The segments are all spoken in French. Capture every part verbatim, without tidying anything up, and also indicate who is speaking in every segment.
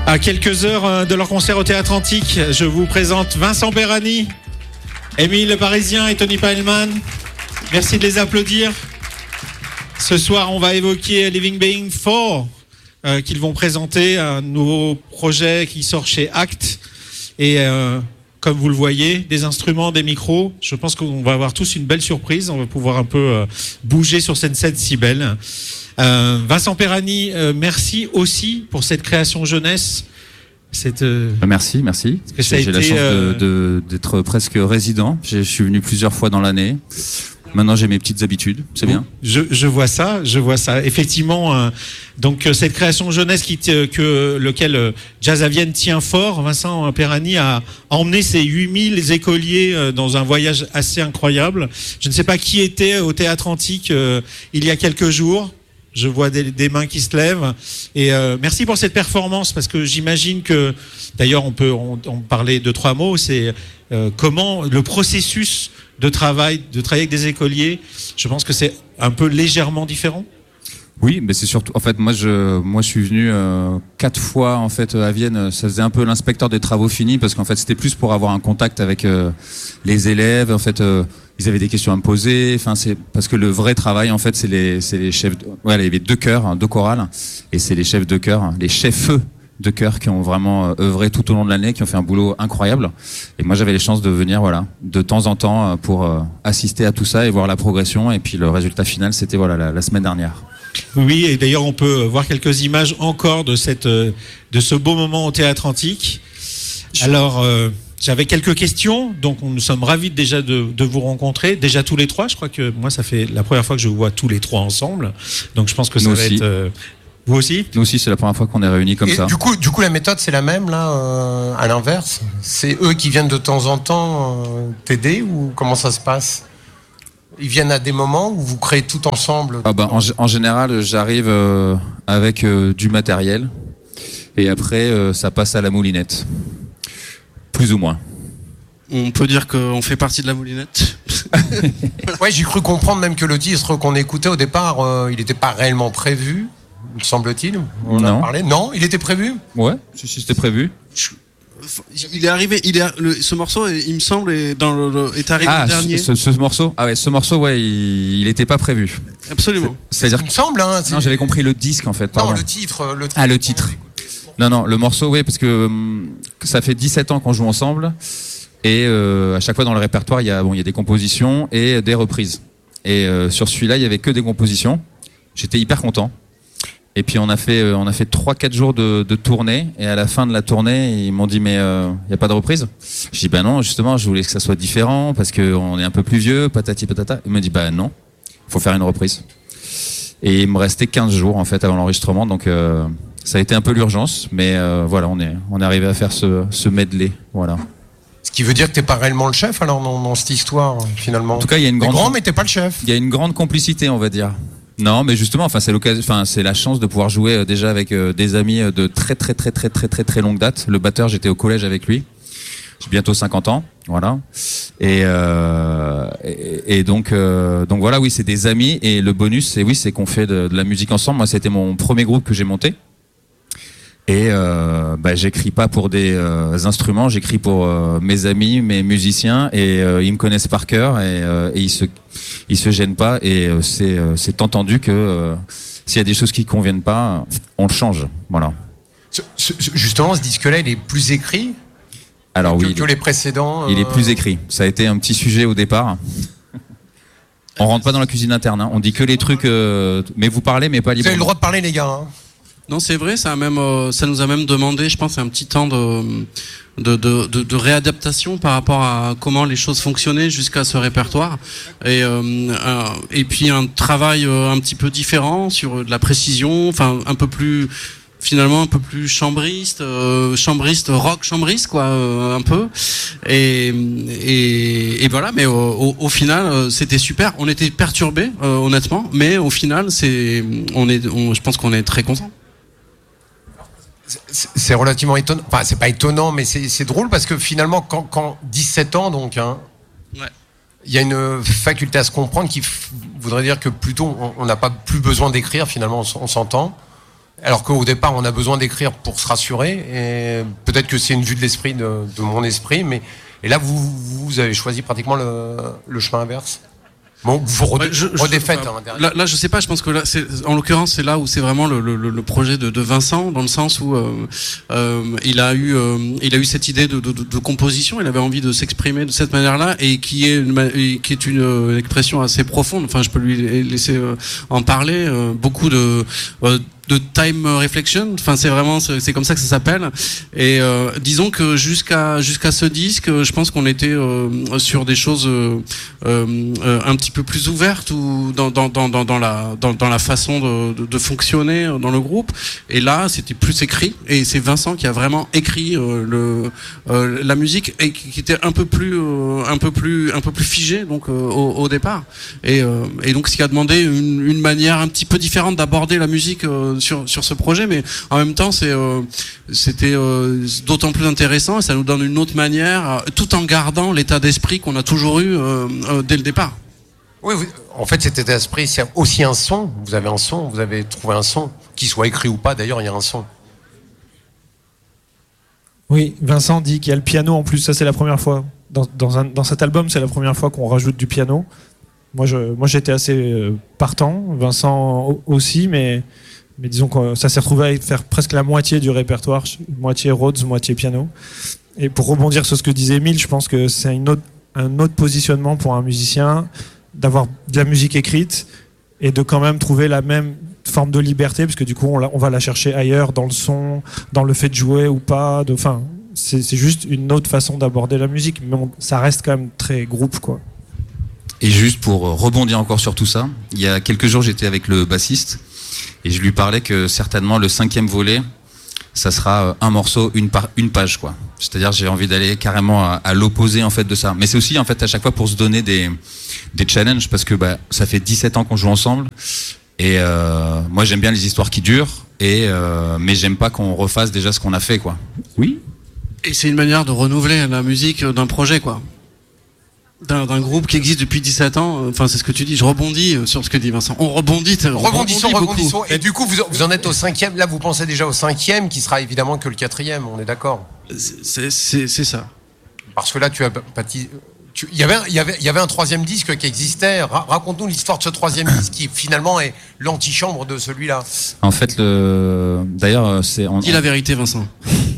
Speaker 1: À quelques heures de leur concert au Théâtre Antique, je vous présente Vincent Perani, Émile Le Parisien et Tony Paleman. Merci de les applaudir. Ce soir, on va évoquer Living Being quatre, euh, qu'ils vont présenter, un nouveau projet qui sort chez Act. Et euh, comme vous le voyez, des instruments, des micros. Je pense qu'on va avoir tous une belle surprise. On va pouvoir un peu euh, bouger sur cette scène si belle. Euh, Vincent Perani, euh, merci aussi pour cette création jeunesse. Cette, euh...
Speaker 2: Merci, merci.
Speaker 1: Que ça a
Speaker 2: J'ai
Speaker 1: été,
Speaker 2: la chance
Speaker 1: euh...
Speaker 2: de, de, d'être presque résident. Je suis venu plusieurs fois dans l'année. Maintenant, j'ai mes petites habitudes. C'est
Speaker 1: bon,
Speaker 2: bien.
Speaker 1: Je, je vois ça, je vois ça. Effectivement, euh, donc euh, cette création jeunesse qui t- que lequel euh, Jazz à Vienne tient fort. Vincent Perani a emmené ses huit mille écoliers euh, dans un voyage assez incroyable. Je ne sais pas qui était au Théâtre Antique euh, il y a quelques jours. Je vois des, des mains qui se lèvent. Et euh, merci pour cette performance, parce que j'imagine que, d'ailleurs, on peut on, on parler de trois mots. C'est euh, comment le processus de travail, de travailler avec des écoliers. Je pense que c'est un peu légèrement différent.
Speaker 2: Oui, mais c'est surtout. En fait, moi, je, moi, je suis venu euh, quatre fois en fait à Vienne. Ça faisait un peu l'inspecteur des travaux finis, parce qu'en fait, c'était plus pour avoir un contact avec euh, les élèves. En fait, euh, ils avaient des questions à me poser. Enfin, c'est parce que le vrai travail, en fait, c'est les, c'est les chefs. De, ouais, il y avait deux chœurs, hein, deux chorales, et c'est les chefs de chœur, les chefs de chœur qui ont vraiment œuvré tout au long de l'année, qui ont fait un boulot incroyable. Et moi, j'avais les chances de venir, voilà, de temps en temps pour euh, assister à tout ça et voir la progression. Et puis le résultat final, c'était voilà la, la semaine dernière.
Speaker 1: Oui, et d'ailleurs, on peut voir quelques images encore de cette, de ce beau moment au Théâtre Antique. Alors, euh, j'avais quelques questions, donc nous sommes ravis déjà de, de vous rencontrer, déjà tous les trois. Je crois que moi, ça fait la première fois que je vous vois tous les trois ensemble, donc je pense que ça
Speaker 2: nous
Speaker 1: va
Speaker 2: aussi.
Speaker 1: être. Euh, vous aussi ?
Speaker 2: Nous aussi, c'est la première fois qu'on est réunis comme
Speaker 3: Et
Speaker 2: ça.
Speaker 3: Du coup, du coup, la méthode, c'est la même là, euh, à l'inverse. C'est eux qui viennent de temps en temps euh, t'aider, ou comment ça se passe ? Ils viennent à des moments où vous créez tout ensemble.
Speaker 2: Ah ben, en, en général, j'arrive euh, avec euh, du matériel, et après, euh, ça passe à la moulinette, plus ou moins.
Speaker 4: On peut dire qu'on fait partie de la moulinette.
Speaker 3: Ouais, j'ai cru comprendre même que le titre qu'on écoutait au départ, euh, il n'était pas réellement prévu, me semble-t-il. On
Speaker 2: non.
Speaker 3: a parlé. Non, il était prévu.
Speaker 2: Ouais, si, si c'était prévu.
Speaker 4: Il est arrivé, il est, le, ce morceau, il me semble, est, dans le, le, est arrivé
Speaker 2: ah,
Speaker 4: le dernier.
Speaker 2: Ce, ce morceau, ah ouais, ce morceau, ouais, il n'était pas prévu.
Speaker 4: Absolument.
Speaker 2: C'est-à-dire,
Speaker 3: il me semble. Hein,
Speaker 2: non, j'avais compris le disque en fait. Pardon.
Speaker 3: Non, le titre, le titre.
Speaker 2: Ah, le titre. Non, non, le morceau, oui, parce que hum, ça fait dix-sept ans qu'on joue ensemble. Et euh, à chaque fois dans le répertoire, il y a, bon, il y a des compositions et des reprises. Et euh, sur celui-là, il y avait que des compositions. J'étais hyper content. Et puis on a fait, euh, on a fait trois, quatre jours de, de tournée. Et à la fin de la tournée, ils m'ont dit mais il euh, y a pas de reprise. Je dis bah non, justement, je voulais que ça soit différent parce que on est un peu plus vieux, patati patata. Ils m'ont dit bah non, faut faire une reprise. Et il me restait quinze jours en fait avant l'enregistrement, donc euh, ça a été un peu l'urgence, mais euh, voilà, on est, on est arrivé à faire ce, ce medley, voilà.
Speaker 3: Ce qui veut dire que t'es pas réellement le chef alors dans, dans cette histoire finalement.
Speaker 2: En tout cas, il y a une grande.
Speaker 3: T'es grand, mais t'es pas le chef.
Speaker 2: Il y a une grande complicité, on va dire. Non, mais justement, enfin, c'est l'occasion, enfin, c'est la chance de pouvoir jouer euh, déjà avec euh, des amis euh, de très, très, très, très, très, très, très longue date. Le batteur, j'étais au collège avec lui. J'ai bientôt cinquante ans, voilà. Et, euh, et, et donc, euh, donc voilà, oui, c'est des amis. Et le bonus, c'est oui, c'est qu'on fait de, de la musique ensemble. Moi, c'était mon premier groupe que j'ai monté. Et euh, bah, j'écris pas pour des euh, instruments, j'écris pour euh, mes amis, mes musiciens, et euh, ils me connaissent par cœur, et, euh, et ils se ils se gênent pas, et euh, c'est euh, c'est entendu que euh, s'il y a des choses qui conviennent pas, on le change, voilà.
Speaker 3: Ce, ce, justement, ce disque-là, il est plus écrit.
Speaker 2: Alors
Speaker 3: que,
Speaker 2: oui,
Speaker 3: que les précédents.
Speaker 2: Il
Speaker 3: euh...
Speaker 2: est plus écrit. Ça a été un petit sujet au départ. On rentre pas dans la cuisine interne, hein. On dit que les trucs. Euh, mais vous parlez, mais pas librement.
Speaker 3: Vous avez le droit de parler, les gars. Hein.
Speaker 4: Non, c'est vrai, ça a même, euh, ça nous a même demandé, je pense, un petit temps de, de, de, de, de réadaptation par rapport à comment les choses fonctionnaient jusqu'à ce répertoire, et euh, euh, et puis un travail euh, un petit peu différent sur de la précision, enfin un peu plus, finalement un peu plus chambriste, euh, chambriste rock chambriste quoi, euh, un peu, et et, et voilà, mais au, au, au final euh, c'était super. On était perturbés euh, honnêtement, mais au final c'est, on est, on, je pense qu'on est très contents.
Speaker 3: C'est relativement étonnant. Enfin, c'est pas étonnant, mais c'est, c'est drôle parce que finalement, quand, quand dix-sept ans, donc, hein,
Speaker 4: ouais.
Speaker 3: Il y a une faculté à se comprendre qui f- voudrait dire que plutôt on n'a pas plus besoin d'écrire, finalement, on, s- on s'entend. Alors qu'au départ, on a besoin d'écrire pour se rassurer. Et peut-être que c'est une vue de l'esprit de, de mon esprit, mais et là, vous, vous avez choisi pratiquement le, le chemin inverse. Bon, vous redé-
Speaker 4: Ouais, je- je-
Speaker 3: redéfaites.
Speaker 4: enfin,
Speaker 3: hein, derrière.
Speaker 4: là, là, je sais pas. Je pense que là, c'est, en l'occurrence, c'est là où c'est vraiment le, le, le projet de, de Vincent, dans le sens où euh, euh, il a eu, euh, il a eu cette idée de, de, de composition. Il avait envie de s'exprimer de cette manière-là, et qui est, une, ma- et qui est une, une expression assez profonde. Enfin, je peux lui laisser euh, en parler. Euh, beaucoup de euh, de time reflection, enfin c'est vraiment c'est, c'est comme ça que ça s'appelle. Et euh, disons que jusqu'à jusqu'à ce disque, je pense qu'on était euh, sur des choses euh, euh, un petit peu plus ouvertes, ou dans dans dans dans, dans la dans, dans la façon de, de, de fonctionner dans le groupe. Et là, c'était plus écrit, et c'est Vincent qui a vraiment écrit euh, le euh, la musique, et qui, qui était un peu plus euh, un peu plus un peu plus figé donc euh, au, au départ. Et euh, et donc ce qui a demandé une, une manière un petit peu différente d'aborder la musique euh, sur sur ce projet, mais en même temps c'est euh, c'était euh, d'autant plus intéressant, et ça nous donne une autre manière, euh, tout en gardant l'état d'esprit qu'on a toujours eu euh, euh, dès le départ.
Speaker 3: Oui, vous- en fait, cet état d'esprit, c'est aussi un son. Vous avez un son, vous avez trouvé un son, qu'il soit écrit ou pas. D'ailleurs, il y a un son.
Speaker 5: Oui, Vincent dit qu'il y a le piano en plus. Ça, c'est la première fois. Dans, dans, un- dans cet album, c'est la première fois qu'on rajoute du piano. Moi, je, moi, j'étais assez euh, partant. Vincent au- aussi, mais, mais disons que ça s'est retrouvé à faire presque la moitié du répertoire, moitié Rhodes, moitié piano. Et pour rebondir sur ce que disait Émile, je pense que c'est une autre, un autre positionnement pour un musicien, d'avoir de la musique écrite et de quand même trouver la même forme de liberté, parce que du coup on, la, on va la chercher ailleurs, dans le son, dans le fait de jouer ou pas. De, enfin, c'est, c'est juste une autre façon d'aborder la musique, mais on, ça reste quand même très groupe, quoi.
Speaker 2: Et juste pour rebondir encore sur tout ça, il y a quelques jours j'étais avec le bassiste et je lui parlais que certainement le cinquième volet, ça sera un morceau, une, par, une page, quoi. C'est-à-dire j'ai envie d'aller carrément à, à l'opposé en fait de ça. Mais c'est aussi en fait à chaque fois pour se donner des, des challenges, parce que bah, ça fait dix-sept ans qu'on joue ensemble, et euh, moi j'aime bien les histoires qui durent, et euh, mais j'aime pas qu'on refasse déjà ce qu'on a fait, quoi. Oui.
Speaker 4: Et c'est une manière de renouveler la musique d'un projet, quoi. D'un, d'un groupe qui existe depuis dix-sept ans. Enfin, c'est ce que tu dis. Je rebondis sur ce que dit Vincent. On rebondit. on
Speaker 3: Rebondissons,
Speaker 4: rebondit
Speaker 3: rebondissons.
Speaker 4: beaucoup.
Speaker 3: Et du coup, vous, vous en êtes au cinquième. Là, vous pensez déjà au cinquième, qui sera évidemment que le quatrième. On est d'accord.
Speaker 4: C'est, c'est, c'est ça.
Speaker 3: Parce que là, tu as pâti. tu- Il y avait, un- il y avait, il y avait un troisième disque qui existait. Ra- Raconte-nous l'histoire de ce troisième disque qui finalement est l'antichambre de celui-là.
Speaker 2: En fait, le d'ailleurs c'est on,
Speaker 4: Dis la vérité, Vincent.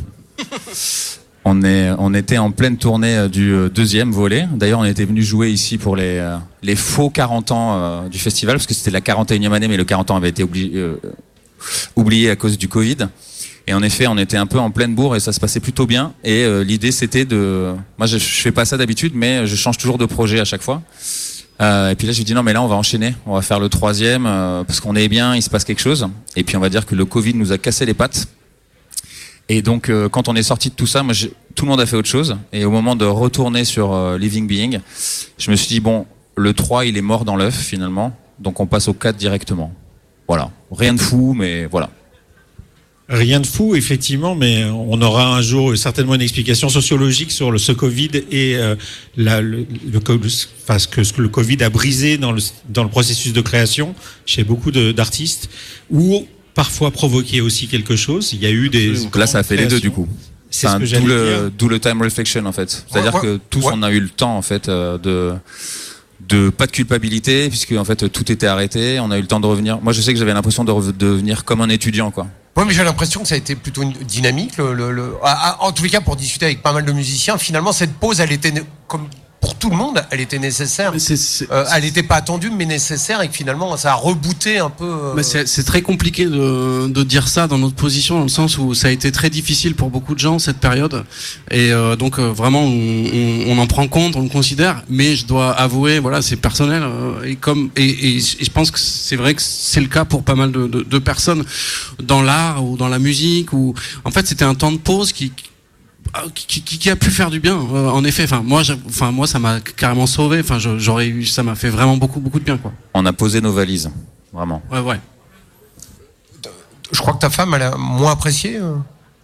Speaker 2: on est on était en pleine tournée du deuxième volet. D'ailleurs, on était venu jouer ici pour les euh, les faux quarante ans euh, du festival, parce que c'était la quarante et unième année, mais le quarante ans avait été oublié euh, oublié à cause du Covid. Et en effet, on était un peu en pleine bourre et ça se passait plutôt bien. Et euh, l'idée, c'était de... Moi, je, je fais pas ça d'habitude, mais je change toujours de projet à chaque fois. Euh, et puis là, je lui dis non, mais là, on va enchaîner. On va faire le troisième euh, parce qu'on est bien, il se passe quelque chose. Et puis, on va dire que le Covid nous a cassé les pattes. Et donc, euh, quand on est sorti de tout ça, moi, j'ai- tout le monde a fait autre chose. Et au moment de retourner sur euh, Living Being, je me suis dit, bon, le trois, il est mort dans l'œuf, finalement. Donc, on passe au quatre directement. Voilà. Rien de fou, mais voilà.
Speaker 1: Rien de fou, effectivement, mais on aura un jour certainement une explication sociologique sur le, ce Covid et euh, la, le, le, enfin, ce, que, ce que le Covid a brisé dans le, dans le processus de création chez beaucoup de, d'artistes, ou parfois provoqué aussi quelque chose. Il y a eu des...
Speaker 2: Donc là, ça a fait les deux, du coup.
Speaker 1: C'est
Speaker 2: Enfin,
Speaker 1: ce que
Speaker 2: d'où
Speaker 1: j'allais
Speaker 2: le,
Speaker 1: dire.
Speaker 2: d'où le time reflection, en fait. C'est-à-dire
Speaker 3: Ouais, ouais,
Speaker 2: que tous,
Speaker 3: ouais.
Speaker 2: on a eu le temps, en fait, euh, de... de pas de culpabilité, puisque en fait tout était arrêté. On a eu le temps de revenir. Moi, je sais que j'avais l'impression de re- devenir comme un étudiant, quoi.
Speaker 3: Oui, mais j'ai l'impression que ça a été plutôt une dynamique. Le, le, le- ah, ah, en tous les cas, pour discuter avec pas mal de musiciens, finalement, cette pause, elle était, né- comme pour tout le monde, elle était nécessaire.
Speaker 4: Mais c'est, c'est,
Speaker 3: Euh, elle n'était pas attendue, mais nécessaire, et que finalement, ça a rebooté un peu. euh,
Speaker 4: mais c'est, c'est très compliqué de, de dire ça dans notre position, dans le sens où ça a été très difficile pour beaucoup de gens cette période, et euh, donc euh, vraiment on, on, on en prend compte, on le considère, mais je dois avouer, voilà, c'est personnel, euh, et comme et, et, et je pense que c'est vrai que c'est le cas pour pas mal de, de, de personnes dans l'art ou dans la musique, ou en fait c'était un temps de pause qui Qui, qui, qui a pu faire du bien, euh, en effet. Enfin moi, j'ai- enfin moi, ça m'a carrément sauvé. Enfin, je- j'aurais eu, ça m'a fait vraiment beaucoup, beaucoup de bien, quoi.
Speaker 2: On a posé nos valises, vraiment.
Speaker 4: Ouais, ouais.
Speaker 3: Je crois que ta femme, elle a moins apprécié. euh.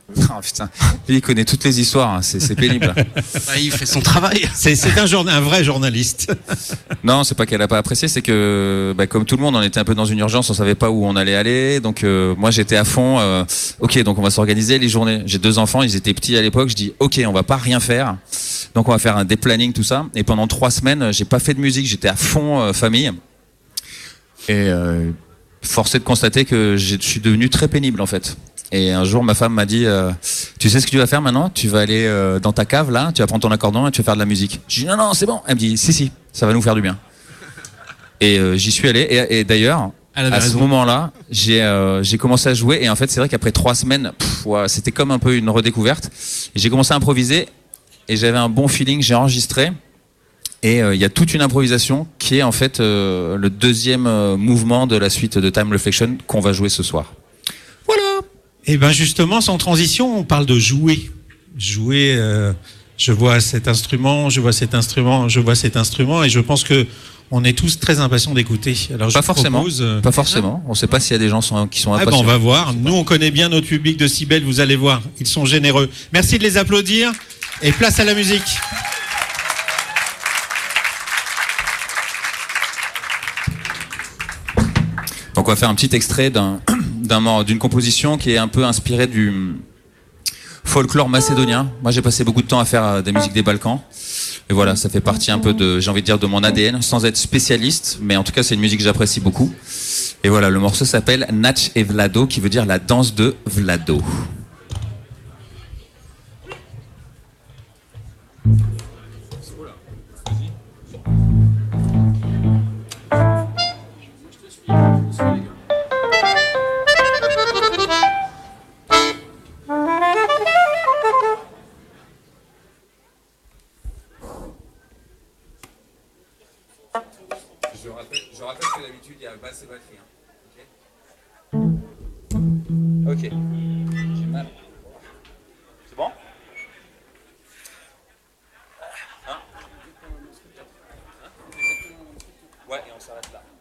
Speaker 2: Oh, putain, lui il connaît toutes les histoires, hein. c'est, c'est pénible.
Speaker 4: Bah, il fait son travail.
Speaker 1: C'est, c'est un, journa- un vrai journaliste.
Speaker 2: Non, c'est pas qu'elle a pas apprécié, c'est que bah, comme tout le monde, on était un peu dans une urgence, on savait pas où on allait aller, donc euh, moi j'étais à fond. Euh, ok, donc on va s'organiser les journées. J'ai deux enfants, ils étaient petits à l'époque. Je dis ok, on va pas rien faire, donc on va faire un des plannings tout ça. Et pendant trois semaines, j'ai pas fait de musique, j'étais à fond euh, famille. Et euh, forcé de constater que je suis devenu très pénible en fait. Et un jour, ma femme m'a dit euh, tu sais ce que tu vas faire maintenant? Tu vas aller euh, dans ta cave là, tu vas prendre ton accordéon et tu vas faire de la musique. Je dis non non c'est bon. Elle me dit si si, ça va nous faire du bien. Et euh, j'y suis allé. Et, et d'ailleurs,
Speaker 4: Elle avait
Speaker 2: à ce
Speaker 4: raison.
Speaker 2: moment-là, j'ai euh, j'ai commencé à jouer. Et en fait, c'est vrai qu'après trois semaines, pff, ouais, c'était comme un peu une redécouverte. Et j'ai commencé à improviser et j'avais un bon feeling. J'ai enregistré. Et il euh, y a toute une improvisation qui est en fait euh, le deuxième euh, mouvement de la suite de Time Reflection qu'on va jouer ce soir. Voilà.
Speaker 1: Et ben justement, sans transition, on parle de jouer. Jouer, euh, je vois cet instrument, je vois cet instrument, je vois cet instrument, et je pense que on est tous très impatients d'écouter. Alors je
Speaker 2: Pas
Speaker 1: vous
Speaker 2: forcément.
Speaker 1: propose, euh,
Speaker 2: Pas forcément. On ne sait pas s'il y a des gens sont- qui sont
Speaker 1: Ah ben
Speaker 2: impatients.
Speaker 1: on va voir. Nous, on connaît bien notre public de Cybèle, vous allez voir. Ils sont généreux. Merci de les applaudir. Et place à la musique.
Speaker 2: Donc on va faire un petit extrait d'un, d'un mor- d'une composition qui est un peu inspirée du folklore macédonien. Moi j'ai passé beaucoup de temps à faire euh, des musiques des Balkans. Et voilà, ça fait partie un peu de, j'ai envie de dire, de mon A D N, sans être spécialiste, mais en tout cas c'est une musique que j'apprécie beaucoup. Et voilà, le morceau s'appelle Nach et Vlado, qui veut dire la danse de Vlado. Je rappelle, je rappelle que d'habitude il y a basse et batterie. Hein. Ok. J'ai mal. C'est bon? Hein? Ouais, et on s'arrête là.